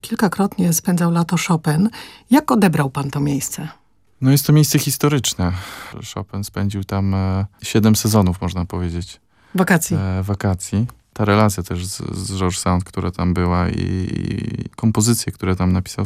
Kilkakrotnie spędzał lato Chopin. Jak odebrał pan to miejsce? No jest to miejsce historyczne. Chopin spędził tam 7 sezonów, można powiedzieć. Wakacji. Ta relacja też z George Sand, która tam była i kompozycje, które tam napisał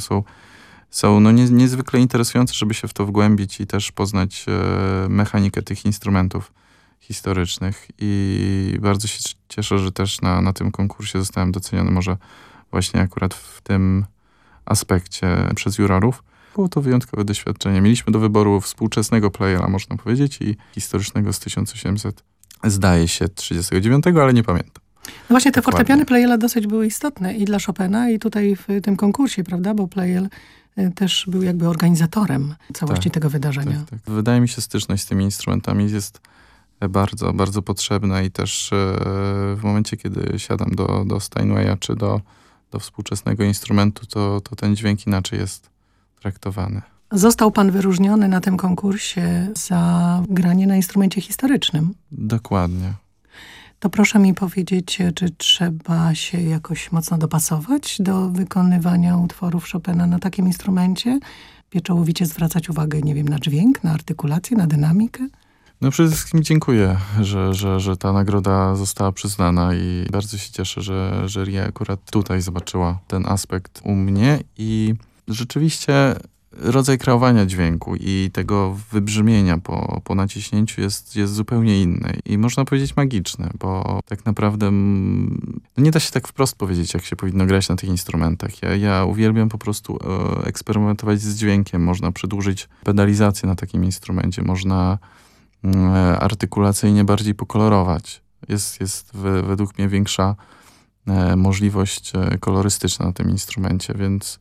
są niezwykle interesujące, żeby się w to wgłębić i też poznać mechanikę tych instrumentów historycznych. I bardzo się cieszę, że też na tym konkursie zostałem doceniony może właśnie akurat w tym aspekcie przez jurorów. Było to wyjątkowe doświadczenie. Mieliśmy do wyboru współczesnego playera, można powiedzieć, i historycznego z 1800, zdaje się, 39, ale nie pamiętam. No właśnie te fortepiany Pleyela dosyć były istotne i dla Chopina, i tutaj w tym konkursie, prawda? Bo Pleyel też był jakby organizatorem całości tego wydarzenia. Tak. Wydaje mi się, styczność z tymi instrumentami jest bardzo, bardzo potrzebna i też w momencie, kiedy siadam do Steinwaya czy do współczesnego instrumentu, to ten dźwięk inaczej jest traktowany. Został pan wyróżniony na tym konkursie za granie na instrumencie historycznym. Dokładnie. To proszę mi powiedzieć, czy trzeba się jakoś mocno dopasować do wykonywania utworów Chopina na takim instrumencie? Pieczołowicie zwracać uwagę, nie wiem, na dźwięk, na artykulację, na dynamikę? No przede wszystkim dziękuję, że ta nagroda została przyznana i bardzo się cieszę, że jury akurat tutaj zobaczyła ten aspekt u mnie i rzeczywiście rodzaj kreowania dźwięku i tego wybrzmienia po naciśnięciu jest zupełnie inny i można powiedzieć magiczny, bo tak naprawdę nie da się tak wprost powiedzieć, jak się powinno grać na tych instrumentach. Ja uwielbiam po prostu eksperymentować z dźwiękiem. Można przedłużyć pedalizację na takim instrumencie, można artykulacyjnie bardziej pokolorować. Jest według mnie większa możliwość kolorystyczna na tym instrumencie, więc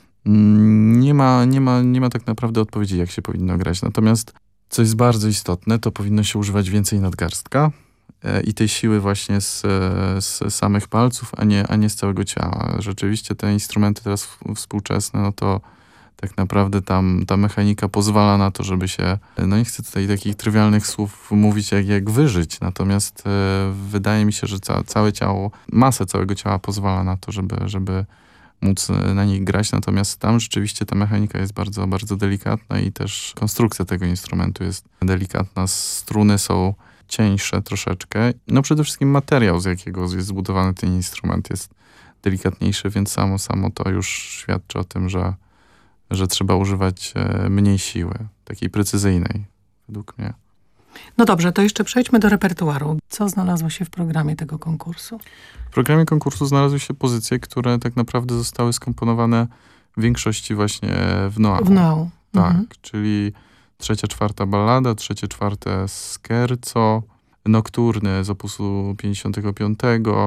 nie ma tak naprawdę odpowiedzi, jak się powinno grać. Natomiast, co jest bardzo istotne, to powinno się używać więcej nadgarstka i tej siły właśnie z samych palców, a nie z całego ciała. Rzeczywiście te instrumenty teraz współczesne, no to tak naprawdę tam ta mechanika pozwala na to, żeby się, no nie chcę tutaj takich trywialnych słów mówić, jak wyżyć. Natomiast wydaje mi się, że całe ciało, masę całego ciała pozwala na to, żeby móc na nich grać, natomiast tam rzeczywiście ta mechanika jest bardzo, bardzo delikatna i też konstrukcja tego instrumentu jest delikatna. Struny są cieńsze troszeczkę. No przede wszystkim materiał, z jakiego jest zbudowany ten instrument, jest delikatniejszy, więc samo to już świadczy o tym, że trzeba używać mniej siły, takiej precyzyjnej, według mnie. No dobrze, to jeszcze przejdźmy do repertuaru. Co znalazło się w programie tego konkursu? W programie konkursu znalazły się pozycje, które tak naprawdę zostały skomponowane w większości właśnie w Noał. W Noał. Tak, czyli 3., 4. ballada, 3., 4. scherzo, nokturny z opusu 55.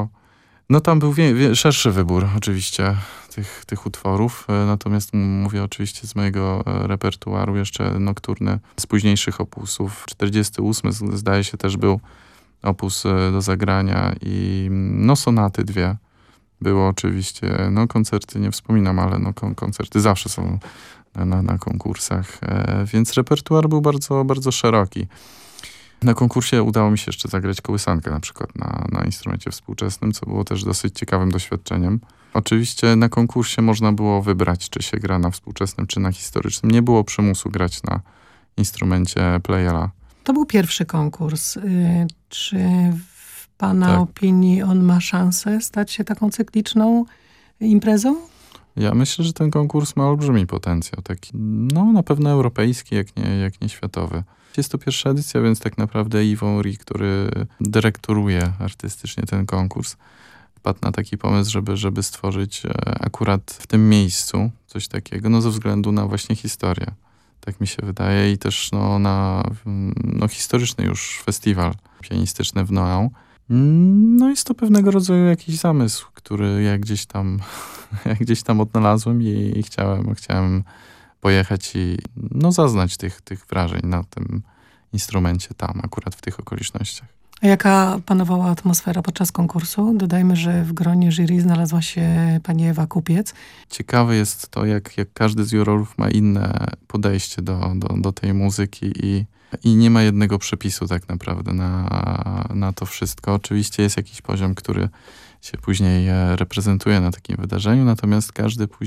No tam był szerszy wybór oczywiście tych utworów, natomiast mówię oczywiście z mojego repertuaru jeszcze nokturny z późniejszych opusów. 48 zdaje się też był opus do zagrania i no sonaty 2 było oczywiście, no koncerty nie wspominam, ale no koncerty zawsze są na konkursach, więc repertuar był bardzo, bardzo szeroki. Na konkursie udało mi się jeszcze zagrać kołysankę na przykład na instrumencie współczesnym, co było też dosyć ciekawym doświadczeniem. Oczywiście na konkursie można było wybrać, czy się gra na współczesnym, czy na historycznym. Nie było przymusu grać na instrumencie Pleyela. To był pierwszy konkurs. Czy w pana opinii on ma szansę stać się taką cykliczną imprezą? Ja myślę, że ten konkurs ma olbrzymi potencjał. Taki, no na pewno europejski, jak nie światowy. Jest to pierwsza edycja, więc tak naprawdę Yvon Rie, który dyrektoruje artystycznie ten konkurs, wpadł na taki pomysł, żeby stworzyć akurat w tym miejscu coś takiego, no ze względu na właśnie historię. Tak mi się wydaje i też na historyczny już festiwal pianistyczny w Noał. No jest to pewnego rodzaju jakiś zamysł, który ja gdzieś tam odnalazłem i chciałem pojechać i zaznać tych wrażeń na tym instrumencie tam, akurat w tych okolicznościach. A jaka panowała atmosfera podczas konkursu? Dodajmy, że w gronie jury znalazła się pani Ewa Kupiec. Ciekawe jest to, jak każdy z jurorów ma inne podejście do tej muzyki i nie ma jednego przepisu tak naprawdę na to wszystko. Oczywiście jest jakiś poziom, który się później reprezentuje na takim wydarzeniu, natomiast każdy później